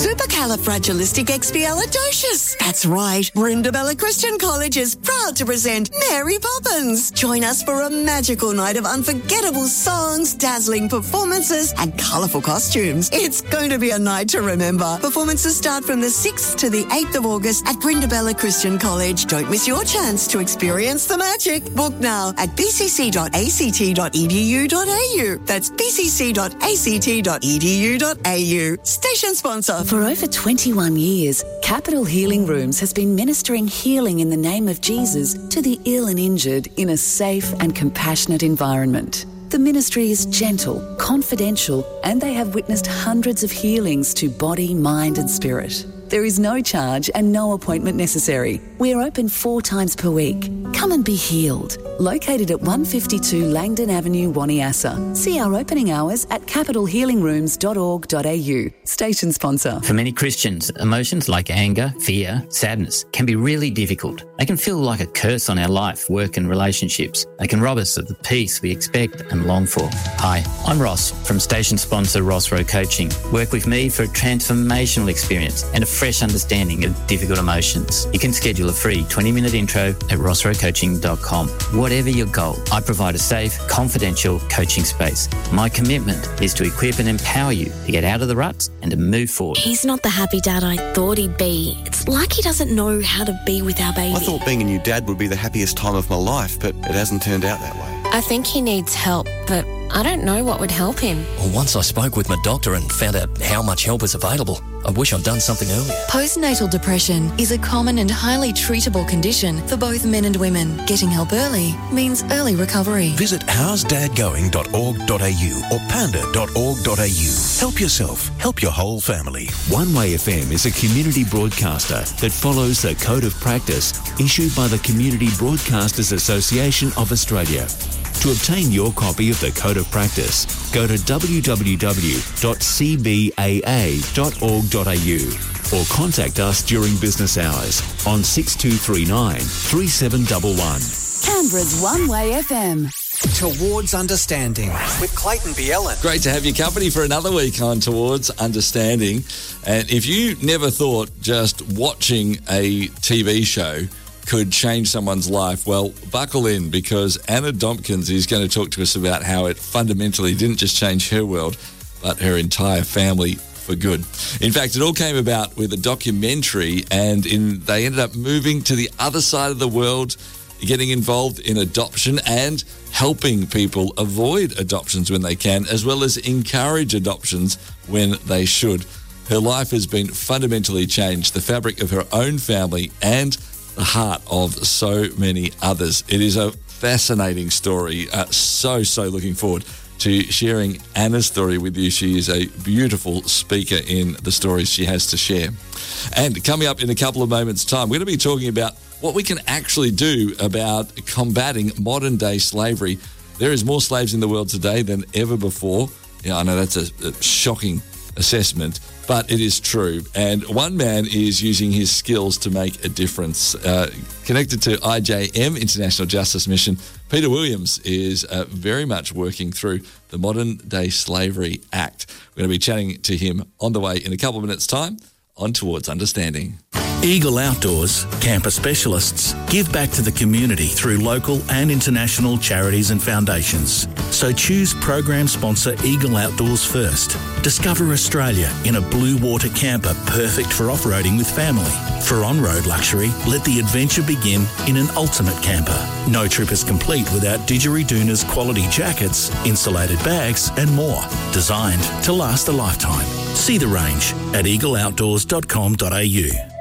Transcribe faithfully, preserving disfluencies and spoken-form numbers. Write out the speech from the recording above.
Supercalifragilisticexpialidocious. That's right. Brindabella Christian College is proud to present Mary Poppins. Join us for a magical night of unforgettable songs, dazzling performances, and colourful costumes. It's going to be a night to remember. Performances start from the sixth to the eighth of August at Brindabella Christian College. Don't miss your chance to experience the magic. Book now at b c c dot a c t dot e d u dot a u. That's b c c dot a c t dot e d u dot a u. Station sponsor. For over twenty-one years, Capital Healing Rooms has been ministering healing in the name of Jesus to the ill and injured in a safe and compassionate environment. The ministry is gentle, confidential, and they have witnessed hundreds of healings to body, mind and spirit. There is no charge and no appointment necessary. We're open four times per week. Come and be healed. Located at one fifty-two Langdon Avenue, Waniassa. See our opening hours at capital healing rooms dot org dot a u. Station sponsor. For many Christians, emotions like anger, fear, sadness can be really difficult. They can feel like a curse on our life, work and relationships. They can rob us of the peace we expect and long for. Hi, I'm Ross from station sponsor Ross Rowe Coaching. Work with me for a transformational experience and a fresh understanding of difficult emotions. You can schedule a free twenty-minute intro at ross rowe coaching dot com. Whatever your goal, I provide a safe, confidential coaching space. My commitment is to equip and empower you to get out of the ruts and to move forward. He's not the happy dad I thought he'd be. It's like he doesn't know how to be with our baby. I thought being a new dad would be the happiest time of my life, but it hasn't turned out that way. I think he needs help, but I don't know what would help him. Well, once I spoke with my doctor and found out how much help is available, I wish I'd done something earlier. Postnatal depression is a common and highly treatable condition for both men and women. Getting help early means early recovery. Visit how's dad going dot org dot a u or panda dot org dot a u. Help yourself, help your whole family. One Way F M is a community broadcaster that follows the Code of Practice issued by the Community Broadcasters Association of Australia. To obtain your copy of the Code of Practice, go to w w w dot c b a a dot org dot a u or contact us during business hours on six two three nine, three seven one one. Canberra's One Way F M. Towards Understanding with Clayton Bielen. Great to have your company for another week on Towards Understanding. And if you never thought just watching a T V show could change someone's life, well, buckle in, because Anna Dompkins is going to talk to us about how it fundamentally didn't just change her world, but her entire family for good. In fact, it all came about with a documentary, and in they ended up moving to the other side of the world, getting involved in adoption and helping people avoid adoptions when they can, as well as encourage adoptions when they should. Her life has been fundamentally changed, the fabric of her own family and the heart of so many others. It is a fascinating story. Uh, so, so looking forward to sharing Anna's story with you. She is a beautiful speaker in the stories she has to share. And coming up in a couple of moments' time, we're going to be talking about what we can actually do about combating modern-day slavery. There is more slaves in the world today than ever before. Yeah, I know that's a, a shocking assessment, but it is true. And one man is using his skills to make a difference. Uh, connected to I J M, International Justice Mission, Peter Williams is uh, very much working through the Modern Day Slavery Act. We're going to be chatting to him on the way in a couple of minutes' time on Towards Understanding. Eagle Outdoors, camper specialists, give back to the community through local and international charities and foundations. So choose program sponsor Eagle Outdoors first. Discover Australia in a blue water camper perfect for off-roading with family. For on-road luxury, let the adventure begin in an ultimate camper. No trip is complete without Didgeridoon's quality jackets, insulated bags and more. Designed to last a lifetime. See the range at eagle outdoors dot com dot a u.